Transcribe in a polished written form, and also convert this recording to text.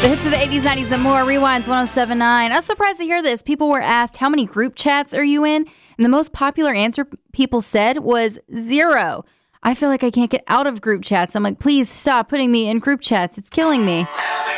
The hits of the 80s, 90s, and more. Rewinds 1079. I was surprised to hear this. People were asked, how many group chats are you in? And the most popular answer people said was 0. I feel like I can't get out of group chats. I'm like, please stop putting me in group chats. It's killing me.